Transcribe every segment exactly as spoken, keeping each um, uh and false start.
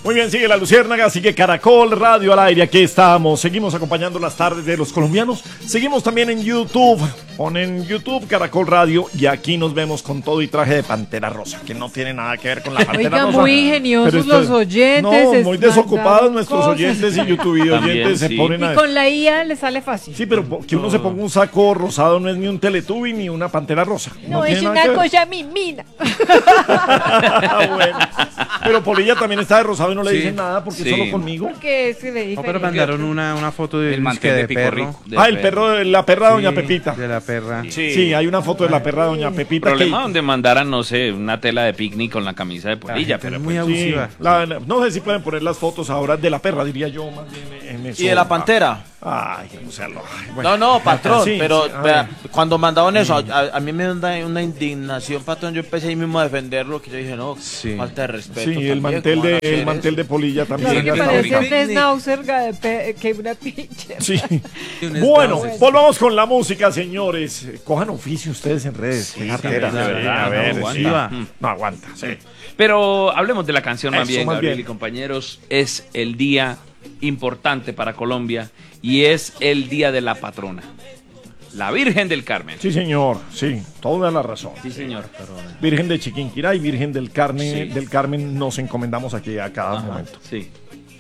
Muy bien, sigue la Luciérnaga, sigue Caracol Radio al aire, aquí estamos, seguimos acompañando las tardes de los colombianos, seguimos también en YouTube, ponen YouTube Caracol Radio y aquí nos vemos con todo y traje de Pantera Rosa, que no tiene nada que ver con la Pantera Oiga, Rosa. muy ingeniosos Pero los esto- oyentes. No, muy desocupados nuestros cosas. oyentes y YouTube y oyentes También, se sí. ponen Y a... con la I A le sale fácil. Sí, pero po- que uno se ponga un saco rosado no es ni un Teletubby ni una Pantera Rosa. No, tiene es nada una que ver. cosa mimina. Bueno, pero Polilla también está de rosado y no le Sí, dicen nada porque sí. solo conmigo. Porque es que le No, pero diferente. mandaron una, una foto de, El mantel de Pico perro. Rico. de Ah, el perro, la perra de Doña Sí, Pepita. De la perra. Sí. Sí, hay una foto de la perra de Doña Pepita. Problema que- donde mandaran, no sé, una tela de picnic con la camisa de polilla, gente pero es muy pues, Sí, abusiva. la- la- no sé si pueden poner las fotos ahora de la perra, diría yo más bien en eso. Y de la pantera. Ay, o sea, lo- ay, bueno. No, no, patrón, Sí, pero sí, a vea, ver. cuando mandaban eso, a, a mí me da una, una indignación, patrón. Yo empecé ahí mismo a defenderlo, que yo dije, no, Sí. falta de respeto. Sí, el también, mantel ¿cómo van de, a hacer el mantel eso? de Polilla Claro también. que ya está parece ahorita. un schnauzer ga- pe- que una pinche. Sí. un Bueno, schnauzer. volvamos con la música, señores. Eh, Cojan oficio ustedes en redes. Sí, qué jartera. de verdad, a ver, no sí. aguanta. No aguanta, sí. Pero hablemos de la canción más Eso, bien, más Gabriel bien. y compañeros. Es el día importante para Colombia y es el día de la patrona, la Virgen del Carmen. Sí, señor, sí, toda la razón. Sí, señor. Virgen de Chiquinquirá y Virgen del Carmen, Sí. del Carmen nos encomendamos aquí a cada Ajá, momento. sí.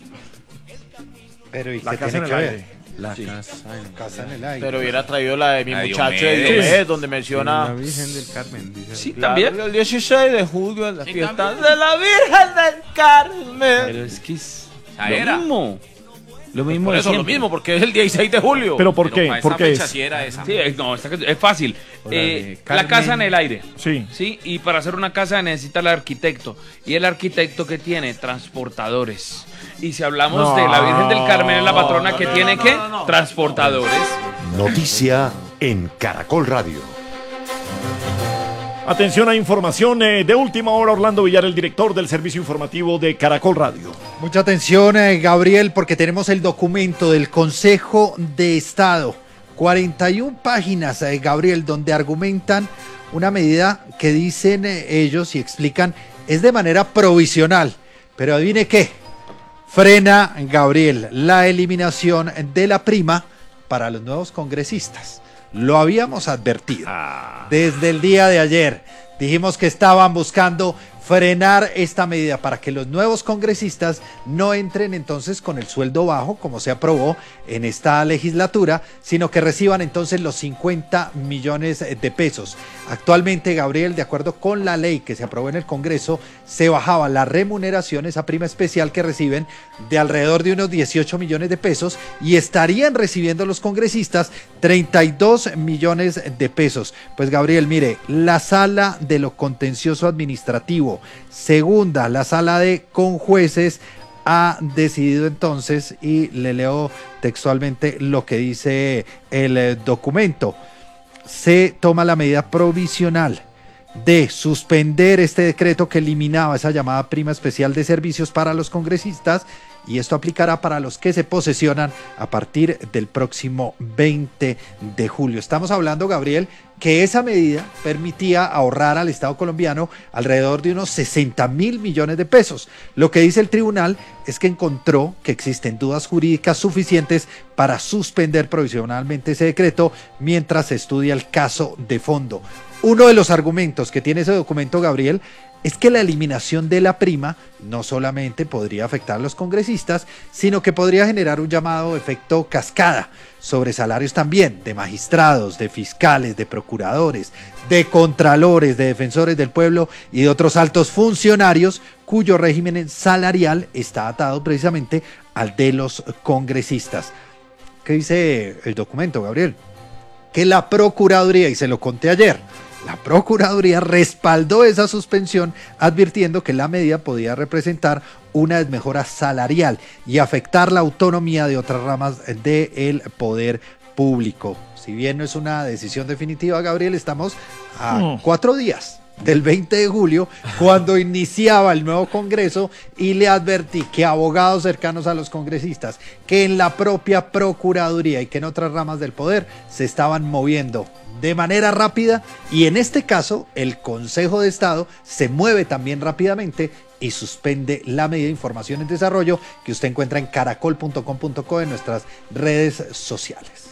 Pero ¿y La qué casa tiene en que el ver? aire. La Sí. casa, en, casa en el aire. Pero hubiera traído la de mi La muchacho de Diomedes. Diomedes, donde La menciona. Virgen del Carmen. Dice. Sí, Claro, también. El dieciséis de julio, en la fiesta de la Virgen del Carmen. Pero es que es Ah, lo era. mismo. Lo mismo Por de eso lo siempre. mismo, porque es el dieciséis de julio. ¿Pero por Pero qué? para ¿Por esa qué fecha es? sí era esa. Sí, es, no, esta- es fácil. Órale, Eh, la Carmen. casa en el aire. Sí. Sí, y para hacer una casa necesita el arquitecto. Y el arquitecto que tiene transportadores. Y si hablamos No. de la Virgen del Carmen, es la patrona que tiene no, que no, no. transportadores. Noticia en Caracol Radio. Atención a información eh, de última hora. Orlando Villar, el director del servicio informativo de Caracol Radio. Mucha atención, eh, Gabriel, porque tenemos el documento del Consejo de Estado. cuarenta y una páginas, eh, Gabriel, donde argumentan una medida que dicen eh, ellos y explican es de manera provisional. Pero adivine qué, frena, Gabriel, la eliminación de la prima para los nuevos congresistas. Lo habíamos advertido desde el día de ayer. Dijimos que estaban buscando frenar esta medida para que los nuevos congresistas no entren entonces con el sueldo bajo, como se aprobó en esta legislatura, sino que reciban entonces los cincuenta millones de pesos. Actualmente, Gabriel, de acuerdo con la ley que se aprobó en el Congreso, se bajaba la remuneración, esa prima especial que reciben, de alrededor de unos dieciocho millones de pesos y estarían recibiendo los congresistas treinta y dos millones de pesos. Pues, Gabriel, mire, la sala de lo contencioso administrativo, segunda, la sala de conjueces, ha decidido entonces, y le leo textualmente lo que dice el eh, documento, se toma la medida provisional de suspender este decreto que eliminaba esa llamada prima especial de servicios para los congresistas, y esto aplicará para los que se posesionan a partir del próximo veinte de julio. Estamos hablando, Gabriel, que esa medida permitía ahorrar al Estado colombiano alrededor de unos sesenta mil millones de pesos. Lo que dice el tribunal es que encontró que existen dudas jurídicas suficientes para suspender provisionalmente ese decreto mientras se estudia el caso de fondo. Uno de los argumentos que tiene ese documento, Gabriel, es que la eliminación de la prima no solamente podría afectar a los congresistas, sino que podría generar un llamado efecto cascada sobre salarios también de magistrados, de fiscales, de procuradores, de contralores, de defensores del pueblo y de otros altos funcionarios cuyo régimen salarial está atado precisamente al de los congresistas. ¿Qué dice el documento, Gabriel? Que la Procuraduría, y se lo conté ayer, la Procuraduría respaldó esa suspensión advirtiendo que la medida podía representar una desmejora salarial y afectar la autonomía de otras ramas del poder público. Si bien no es una decisión definitiva, Gabriel, estamos a Mm. cuatro días del veinte de julio, cuando iniciaba el nuevo Congreso, y le advertí que abogados cercanos a los congresistas, que en la propia Procuraduría y que en otras ramas del poder se estaban moviendo de manera rápida, y en este caso el Consejo de Estado se mueve también rápidamente y suspende la medida de información en desarrollo que usted encuentra en caracol punto com punto co en nuestras redes sociales.